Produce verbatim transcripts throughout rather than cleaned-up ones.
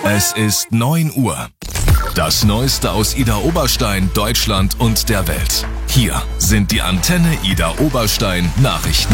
Es ist neun Uhr. Das Neueste aus Idar Oberstein, Deutschland und der Welt. Hier sind die Antenne Idar Oberstein Nachrichten.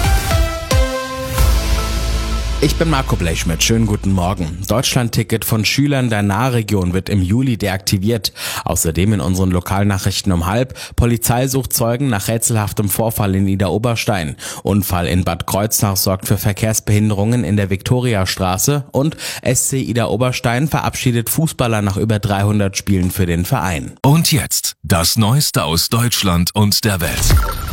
Ich bin Marco Blechschmidt, schönen guten Morgen. Deutschland-Ticket von Schülern der Nahregion wird im Juli deaktiviert. Außerdem in unseren Lokalnachrichten um halb. Polizei sucht Zeugen nach rätselhaftem Vorfall in Idar Oberstein. Unfall in Bad Kreuznach sorgt für Verkehrsbehinderungen in der Viktoriastraße. Und S C Idar Oberstein verabschiedet Fußballer nach über dreihundert Spielen für den Verein. Und jetzt das Neueste aus Deutschland und der Welt.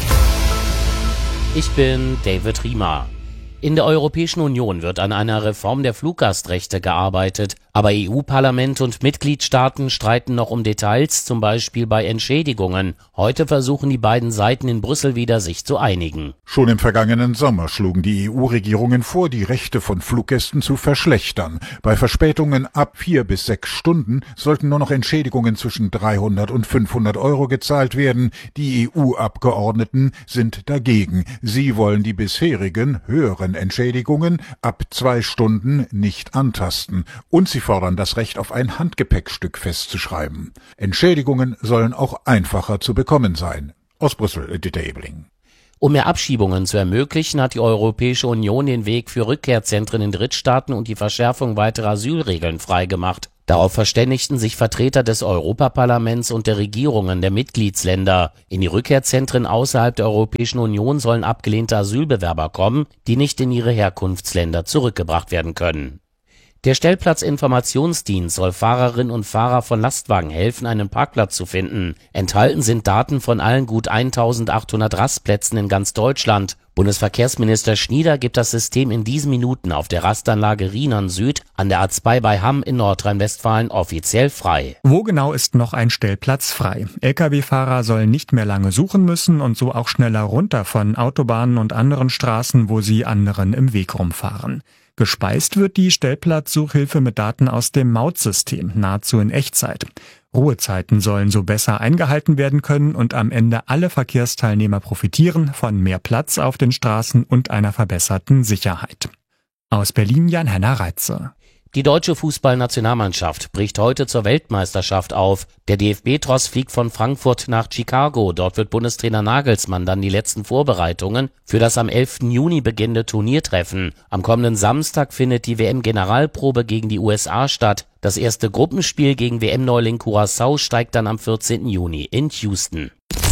Ich bin David Riemer. In der Europäischen Union wird an einer Reform der Fluggastrechte gearbeitet, aber E U-Parlament und Mitgliedstaaten streiten noch um Details, zum Beispiel bei Entschädigungen. Heute versuchen die beiden Seiten in Brüssel wieder, sich zu einigen. Schon im vergangenen Sommer schlugen die E U-Regierungen vor, die Rechte von Fluggästen zu verschlechtern. Bei Verspätungen ab vier bis sechs Stunden sollten nur noch Entschädigungen zwischen dreihundert und fünfhundert Euro gezahlt werden. Die E U-Abgeordneten sind dagegen. Sie wollen die bisherigen höheren Entschädigungen ab zwei Stunden nicht antasten. Und sie fordern das Recht auf ein Handgepäckstück festzuschreiben. Entschädigungen sollen auch einfacher zu bekommen sein. Aus Brüssel, Dieter Ebeling. Um mehr Abschiebungen zu ermöglichen, hat die Europäische Union den Weg für Rückkehrzentren in Drittstaaten und die Verschärfung weiterer Asylregeln freigemacht. Darauf verständigten sich Vertreter des Europaparlaments und der Regierungen der Mitgliedsländer. In die Rückkehrzentren außerhalb der Europäischen Union sollen abgelehnte Asylbewerber kommen, die nicht in ihre Herkunftsländer zurückgebracht werden können. Der Stellplatzinformationsdienst soll Fahrerinnen und Fahrer von Lastwagen helfen, einen Parkplatz zu finden. Enthalten sind Daten von allen gut eintausendachthundert Rastplätzen in ganz Deutschland. Bundesverkehrsminister Schnieder gibt das System in diesen Minuten auf der Rastanlage Rhinern Süd an der A zwei bei Hamm in Nordrhein-Westfalen offiziell frei. Wo genau ist noch ein Stellplatz frei? L K W-Fahrer sollen nicht mehr lange suchen müssen und so auch schneller runter von Autobahnen und anderen Straßen, wo sie anderen im Weg rumfahren. Gespeist wird die Stellplatzsuchhilfe mit Daten aus dem Mautsystem, nahezu in Echtzeit. Ruhezeiten sollen so besser eingehalten werden können und am Ende alle Verkehrsteilnehmer profitieren von mehr Platz auf den Straßen und einer verbesserten Sicherheit. Aus Berlin Jan-Henner Reitze. Die deutsche Fußballnationalmannschaft bricht heute zur Weltmeisterschaft auf. Der D F B-Tross fliegt von Frankfurt nach Chicago. Dort wird Bundestrainer Nagelsmann dann die letzten Vorbereitungen für das am elften Juni beginnende Turnier treffen. Am kommenden Samstag findet die W M-Generalprobe gegen die U S A statt. Das erste Gruppenspiel gegen W M-Neuling Curaçao steigt dann am vierzehnten Juni in Houston.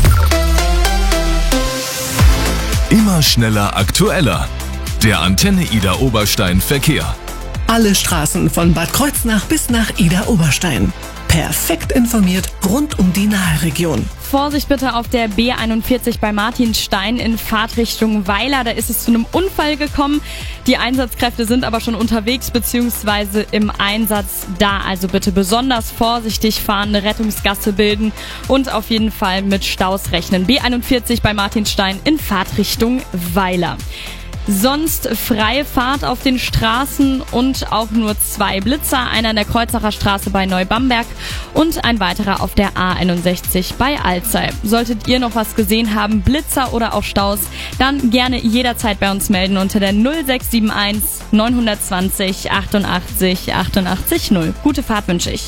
Immer schneller, aktueller. Der Antenne Idar Oberstein Verkehr. Alle Straßen von Bad Kreuznach bis nach Idar Oberstein. Perfekt informiert rund um die Nahregion. Vorsicht bitte auf der B einundvierzig bei Martinstein in Fahrtrichtung Weiler. Da ist es zu einem Unfall gekommen. Die Einsatzkräfte sind aber schon unterwegs bzw. im Einsatz da. Also bitte besonders vorsichtig fahren, eine Rettungsgasse bilden und auf jeden Fall mit Staus rechnen. B einundvierzig bei Martinstein in Fahrtrichtung Weiler. Sonst freie Fahrt auf den Straßen und auch nur zwei Blitzer, einer in der Kreuznacher Straße bei Neubamberg und ein weiterer auf der A einundsechzig bei Alzey. Solltet ihr noch was gesehen haben, Blitzer oder auch Staus, dann gerne jederzeit bei uns melden unter der null sechs sieben eins neun zwei null achtundachtzig achtundachtzig null. Gute Fahrt wünsche ich.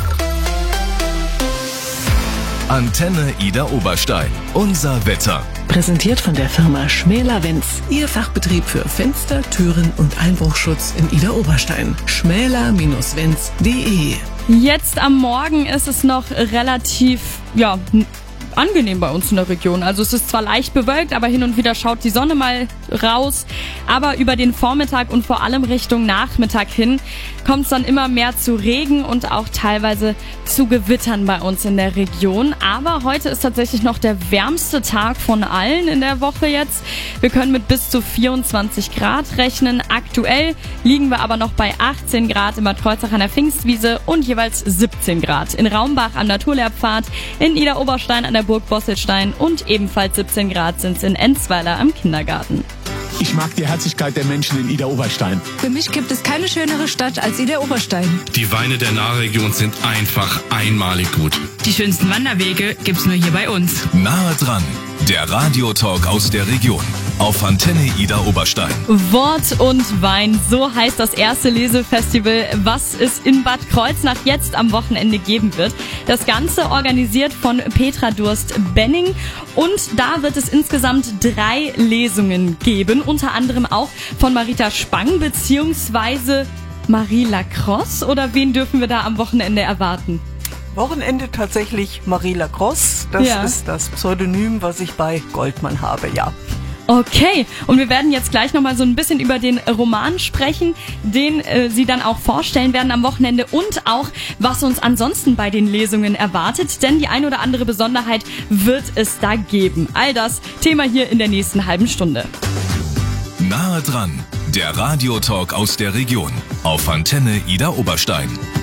Antenne Idar Oberstein. Unser Wetter. Präsentiert von der Firma Schmäler-Wenz. Ihr Fachbetrieb für Fenster, Türen und Einbruchschutz in Idar Oberstein. schmäler Bindestrich wenz punkt de. Jetzt am Morgen ist es noch relativ, ja, angenehm bei uns in der Region. Also es ist zwar leicht bewölkt, aber hin und wieder schaut die Sonne mal raus. Aber über den Vormittag und vor allem Richtung Nachmittag hin kommt es dann immer mehr zu Regen und auch teilweise zu Gewittern bei uns in der Region. Aber heute ist tatsächlich noch der wärmste Tag von allen in der Woche jetzt. Wir können mit bis zu vierundzwanzig Grad rechnen. Aktuell liegen wir aber noch bei achtzehn Grad in Bad Kreuznach an der Pfingstwiese und jeweils siebzehn Grad in Raumbach am Naturlehrpfad, in Idar Oberstein an der Burg Bosselstein und ebenfalls siebzehn Grad sind es in Enzweiler am Kindergarten. Ich mag die Herzlichkeit der Menschen in Idar Oberstein. Für mich gibt es keine schönere Stadt als Idar Oberstein. Die Weine der Nahregion sind einfach einmalig gut. Die schönsten Wanderwege gibt's nur hier bei uns. Nahe dran, der Radiotalk aus der Region. auf Antenne Ida Oberstein. Wort und Wein, so heißt das erste Lesefestival, was es in Bad Kreuznach jetzt am Wochenende geben wird. Das Ganze organisiert von Petra Durst-Benning und da wird es insgesamt drei Lesungen geben, unter anderem auch von Marita Spang bzw. Marie Lacrosse, oder wen dürfen wir da am Wochenende erwarten? Wochenende tatsächlich Marie Lacrosse, das ja. ist das Pseudonym, was ich bei Goldmann habe, ja. Okay, und wir werden jetzt gleich nochmal so ein bisschen über den Roman sprechen, den äh, Sie dann auch vorstellen werden am Wochenende und auch, was uns ansonsten bei den Lesungen erwartet, denn die ein oder andere Besonderheit wird es da geben. All das Thema hier in der nächsten halben Stunde. Nahe dran, der Radiotalk aus der Region auf Antenne Ida Oberstein.